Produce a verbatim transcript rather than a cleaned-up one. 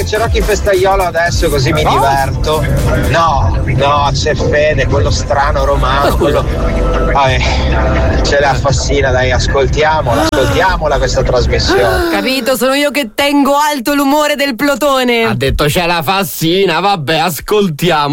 c'è Rocky Festaiolo adesso così mi diverto. No, no, c'è Fede, quello strano romano, quello. Vabbè, ce la fascina, dai, ascoltiamola, ascoltiamola questa trasmissione. Capito, sono io che tengo alto l'umore del plotone. Ha detto c'è la fassina, vabbè, ascoltiamo.